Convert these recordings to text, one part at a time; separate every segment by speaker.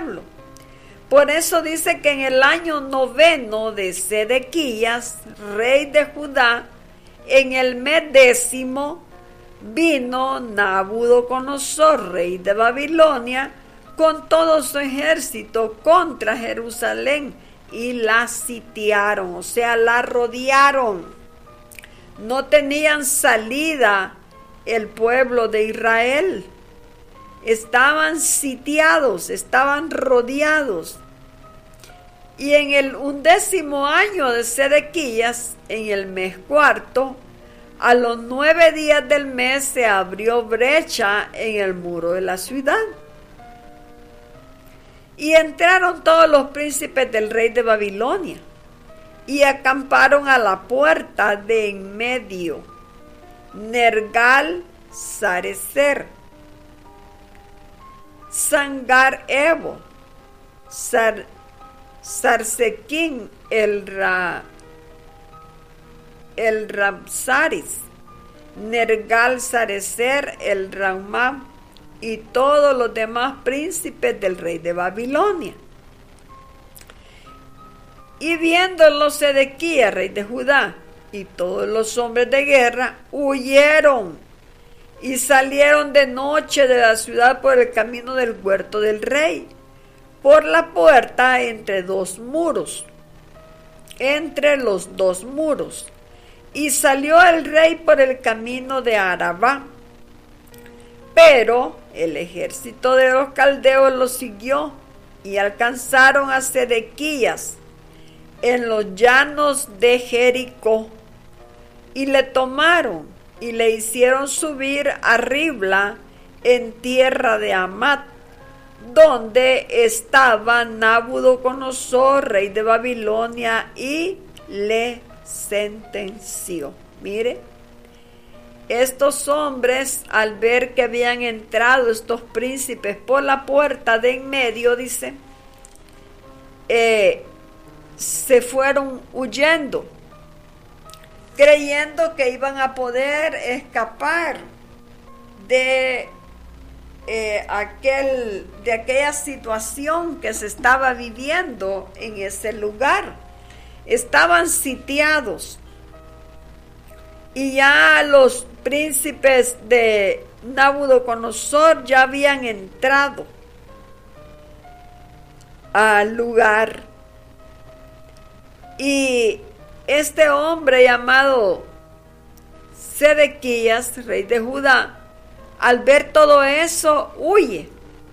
Speaker 1: pueblo. Por eso dice que en el año 9 de Sedequías, rey de Judá, en el mes 10, vino Nabucodonosor, rey de Babilonia, con todo su ejército contra Jerusalén y la sitiaron, o sea, la rodearon. No tenían salida el pueblo de Israel. Estaban sitiados, estaban rodeados. Y en el 11 año de Sedequías, en el mes 4, a los 9 días del mes se abrió brecha en el muro de la ciudad. Y entraron todos los príncipes del rey de Babilonia y acamparon a la puerta de en medio, Nergal-Sarecer, Sangar-Evo, Sarsequín, el Rabsaris, Nergal-Sarecer, el Ramá, y todos los demás príncipes del rey de Babilonia. Y viéndolo Sedequías, rey de Judá, y todos los hombres de guerra, huyeron y salieron de noche de la ciudad por el camino del huerto del rey, por la puerta entre los dos muros. Y salió el rey por el camino de Arabá. Pero el ejército de los caldeos lo siguió y alcanzaron a Sedequías en los llanos de Jericó y le tomaron y le hicieron subir a Ribla en tierra de Amat, donde estaba Nabucodonosor, rey de Babilonia, y le sentenció. Mire, estos hombres, al ver que habían entrado estos príncipes por la puerta de en medio, dice, se fueron huyendo, creyendo que iban a poder escapar de aquella situación que se estaba viviendo en ese lugar. Estaban sitiados. Y ya los príncipes de Nabucodonosor ya habían entrado al lugar. Y este hombre llamado Sedequías, rey de Judá, al ver todo eso, huye.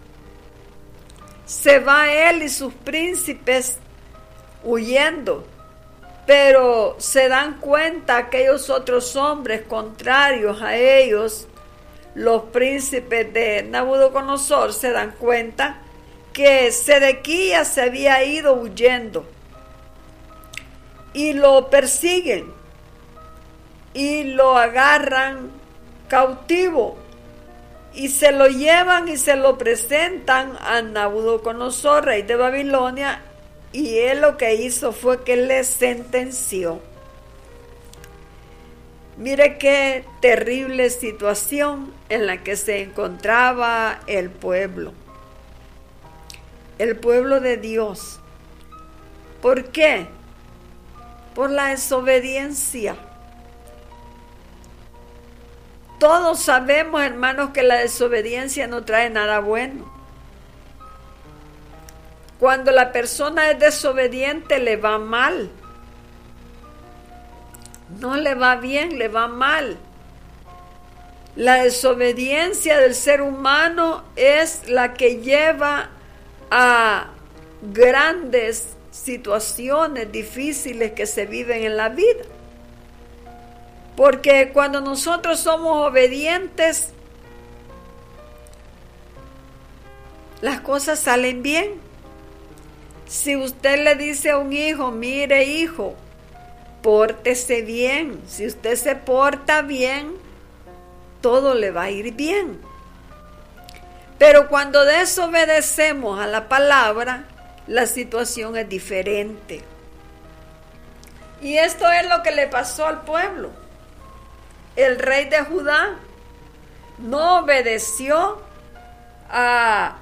Speaker 1: Se va él y sus príncipes huyendo. Pero se dan cuenta aquellos otros hombres contrarios a ellos, los príncipes de Nabucodonosor, se dan cuenta que Sedequías se había ido huyendo y lo persiguen y lo agarran cautivo y se lo llevan y se lo presentan a Nabucodonosor, rey de Babilonia. Y él lo que hizo fue que le sentenció. Mire qué terrible situación en la que se encontraba el pueblo de Dios. ¿Por qué? Por la desobediencia. Todos sabemos, hermanos, que la desobediencia no trae nada bueno. Cuando la persona es desobediente, le va mal. No le va bien, le va mal. La desobediencia del ser humano es la que lleva a grandes situaciones difíciles que se viven en la vida. Porque cuando nosotros somos obedientes, las cosas salen bien. Si usted le dice a un hijo, mire hijo, pórtese bien. Si usted se porta bien, todo le va a ir bien. Pero cuando desobedecemos a la palabra, la situación es diferente. Y esto es lo que le pasó al pueblo. El rey de Judá no obedeció a